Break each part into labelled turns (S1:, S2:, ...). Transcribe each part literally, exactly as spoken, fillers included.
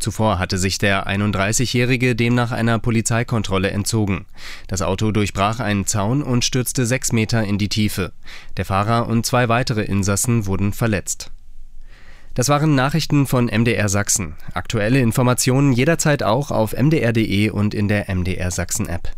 S1: Zuvor hatte sich der einunddreißigjährige demnach einer Polizeikontrolle entzogen. Das Auto durchbrach einen Zaun und stürzte sechs Meter in die Tiefe. Der Fahrer und zwei weitere Insassen wurden verletzt. Das waren Nachrichten von M D R Sachsen. Aktuelle Informationen jederzeit auch auf m d r punkt d e und in der M D R Sachsen App.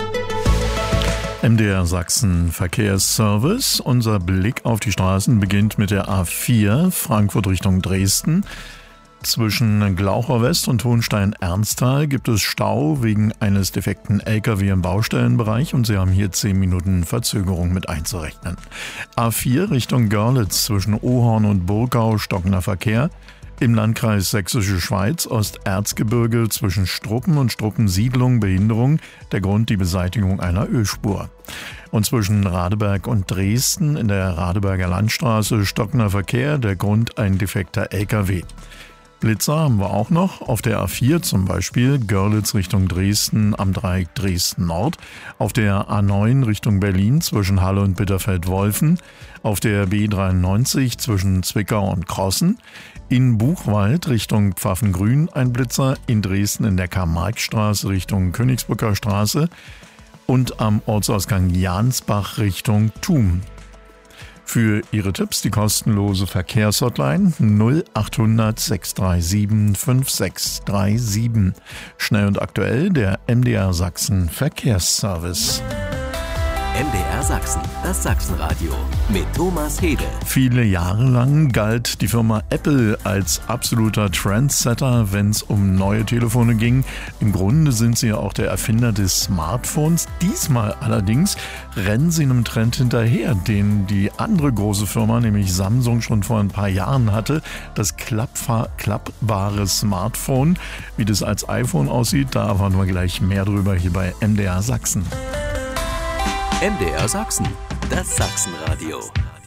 S2: M D R Sachsen Verkehrsservice. Unser Blick auf die Straßen beginnt mit der A vier, Frankfurt Richtung Dresden. Zwischen Glaucher West und Hohenstein-Ernsthal gibt es Stau wegen eines defekten L K W im Baustellenbereich und Sie haben hier zehn Minuten Verzögerung mit einzurechnen. A vier Richtung Görlitz zwischen Ohorn und Burgau stockender Verkehr. Im Landkreis Sächsische Schweiz, Osterzgebirge zwischen Struppen und Struppensiedlung Behinderung, der Grund die Beseitigung einer Ölspur. Und zwischen Radeberg und Dresden in der Radeberger Landstraße stockender Verkehr, der Grund ein defekter L K W. Blitzer haben wir auch noch, auf der A vier zum Beispiel, Görlitz Richtung Dresden am Dreieck Dresden-Nord, auf der A neun Richtung Berlin zwischen Halle und Bitterfeld-Wolfen, auf der B dreiundneunzig zwischen Zwickau und Krossen, in Buchwald Richtung Pfaffengrün ein Blitzer, in Dresden in der Karl-Marx-Straße Richtung Königsbrücker Straße und am Ortsausgang Jansbach Richtung Thum. Für Ihre Tipps die kostenlose Verkehrshotline null achthundert sechs drei sieben fünf sechs drei sieben. Schnell und aktuell der M D R Sachsen Verkehrsservice.
S3: M D R Sachsen, das Sachsenradio mit Thomas Hede.
S2: Viele Jahre lang galt die Firma Apple als absoluter Trendsetter, wenn es um neue Telefone ging. Im Grunde sind sie ja auch der Erfinder des Smartphones. Diesmal allerdings rennen sie einem Trend hinterher, den die andere große Firma, nämlich Samsung, schon vor ein paar Jahren hatte. Das klappfa- klappbare Smartphone. Wie das als iPhone aussieht, da erfahren wir gleich mehr drüber hier bei M D R Sachsen.
S3: M D R Sachsen, das Sachsenradio.